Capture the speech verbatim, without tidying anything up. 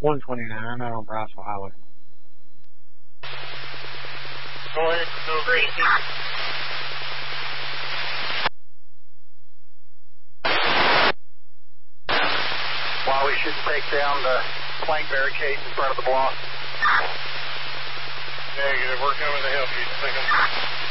one twenty-nine out on Brownsville Highway. Go ahead, go green. While we should take down the plank barricade in front of the block. Negative, we're coming to help you. Second.